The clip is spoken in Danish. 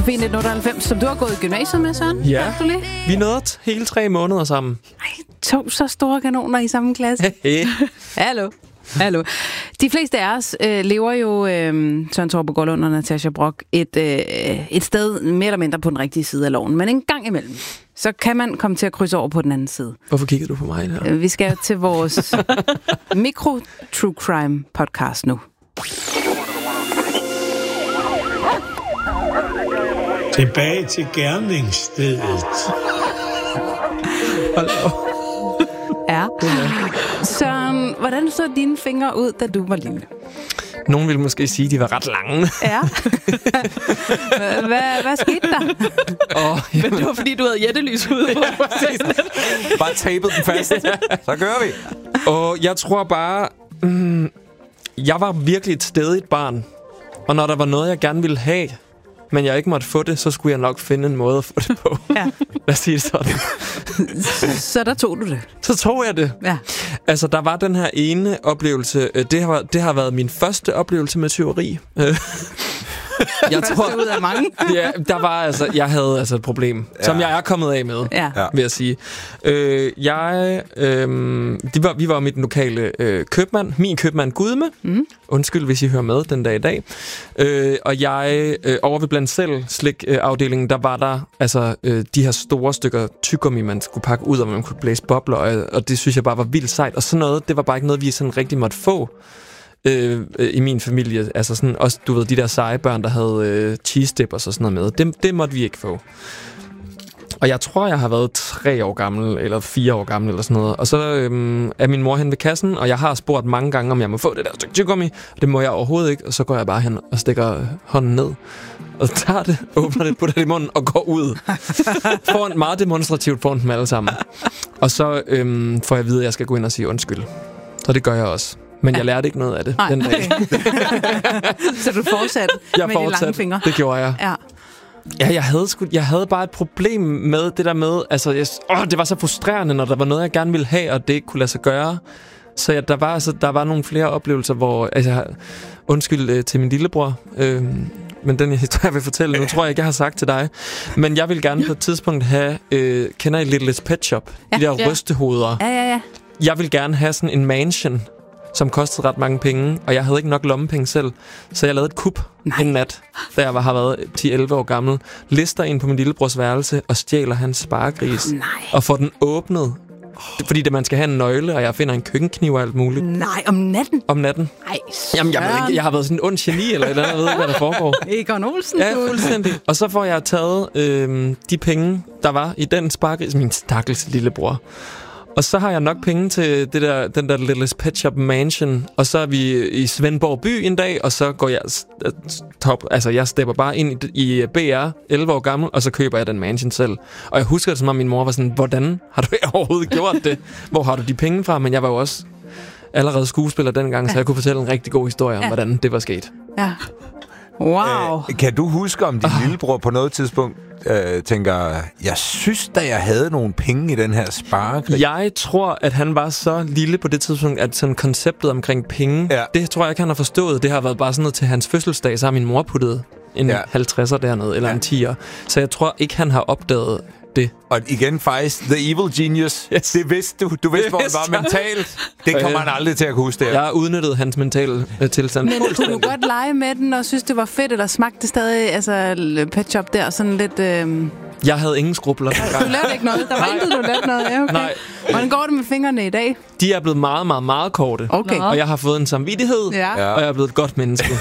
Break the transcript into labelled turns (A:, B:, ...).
A: 1998, som du har gået i gymnasiet med, Søren.
B: Ja, vi nåede hele 3 måneder sammen.
A: Ej, 2 så store kanoner i samme klasse. Hallo. De fleste af os lever jo, Søren Torp Gårdlund og Natasha Brock, et sted mere eller mindre på den rigtige side af loven. Men en gang imellem, så kan man komme til at krydse over på den anden side.
B: Hvorfor kigger du på mig der?
A: Vi skal jo til vores Mikro True Crime podcast nu.
C: Tilbage til gerningsstedet.
A: Ja. Søren, hvordan så dine fingre ud, da du var lille?
B: Nogen ville måske sige, at de var ret lange.
A: Ja. Hvad skete der?
D: Men det var fordi, du havde jættelys ude på.
E: Bare tapet den fast. Så gør vi.
B: Og jeg tror bare, jeg var virkelig et stædigt barn. Og når der var noget, jeg gerne ville have, men jeg ikke måtte få det, så skulle jeg nok finde en måde at få det på. Ja. Lad os sige det sådan.
A: Så der tog du det?
B: Så tog jeg det.
A: Ja.
B: Altså, der var den her ene oplevelse. Det har været min første oplevelse med tyveri.
A: Jeg tror ud af mange.
B: Ja, jeg havde et problem, som jeg er kommet af med, vil jeg sige. Vi var mit lokale købmand, min købmand Gudme. Undskyld, hvis I hører med den dag i dag. Og jeg over ved blandt selv slik-afdelingen, der var der de her store stykker tyggegummi, man skulle pakke ud, og man kunne blæse bobler, og det synes jeg bare var vildt sejt. Og sådan noget, det var bare ikke noget, vi sådan rigtig måtte få. I min familie, altså sådan også, du ved, de der seje børn, der havde cheese dippers og sådan noget med, det måtte vi ikke få. Og jeg tror, jeg har været 3 år gammel, eller 4 år gammel, eller sådan noget. Og så er min mor hen ved kassen, og jeg har spurgt mange gange, om jeg må få det der stykke tyggegummi. Det må jeg overhovedet ikke, og så går jeg bare hen og stikker hånden ned. Og tager det, åbner det, putter det i munden og går ud. Foran, meget demonstrativt foran dem alle sammen. Og så får jeg at vide, at jeg skal gå ind og sige undskyld. Så det gør jeg også. Men jeg lærte ikke noget af det den dag.
A: Så du fortsatte med de lange fingre?
B: Det gjorde jeg. Ja, jeg havde bare et problem med det der med, det var så frustrerende, når der var noget, jeg gerne ville have, og det ikke kunne lade sig gøre. Så der var nogle flere oplevelser, hvor, undskyld til min lillebror, men den historie, jeg vil fortælle nu, tror jeg ikke, jeg har sagt til dig. Men jeg vil gerne på et tidspunkt have, kender I Littlest Pet Shop? De der rystehoveder.
A: Ja.
B: Jeg vil gerne have sådan en mansion, som kostede ret mange penge, og jeg havde ikke nok lommepenge selv, så jeg lavede et kup en nat, da jeg har været 10-11 år gammel, lister ind på min lillebrors værelse og stjæler hans sparegris, og får den åbnet, fordi man skal have en nøgle, og jeg finder en køkkenkniv og alt muligt.
A: Nej, om natten?
B: Om natten.
A: Nej,
B: jamen, jeg ved ikke, jeg har været sådan en ond geni, eller et eller andet, jeg ved ikke, hvad der foregår.
A: Egon Olsen.
B: Ja, fuldstændig. Og så får jeg taget de penge, der var i den sparegris, min stakkels lillebror. Og så har jeg nok penge til den der Littlest Pet Shop Mansion, og så er vi i Svendborg by en dag, og så går jeg stepper bare ind i BR, 11 år gammel, og så køber jeg den mansion selv. Og jeg husker det, som om min mor var sådan, hvordan har du overhovedet gjort det? Hvor har du de penge fra? Men jeg var jo også allerede skuespiller dengang, så jeg kunne fortælle en rigtig god historie om, hvordan det var sket.
A: Ja. Wow.
E: Kan du huske, om din lillebror på noget tidspunkt tænker, jeg synes da, jeg havde nogle penge i den her sparegris?
B: Jeg tror, at han var så lille på det tidspunkt, at sådan konceptet omkring penge, det tror jeg ikke, han har forstået. Det har været bare sådan noget til hans fødselsdag, så har min mor puttet en 50'er dernede, eller en 10'er. Så jeg tror ikke, han har opdaget det.
E: Og igen faktisk, the evil genius. Yes. Det vidste du. Du vidste, hvor det var mentalt. Det kommer man aldrig til at kunne huske det.
B: Jeg har udnyttet hans mentale tilstand.
A: Men kunne du godt lege med den og synes, det var fedt, eller smagte det stadig, Pet Shop der, sådan lidt...
B: Jeg havde ingen skrubler.
A: Du lavede ikke noget? Der var intet, du lavede noget? Ja, okay.
B: Nej.
A: Hvordan går det med fingrene i dag?
B: De er blevet meget, meget, meget korte.
A: Okay.
B: Og jeg har fået en samvittighed, og jeg er blevet et godt menneske.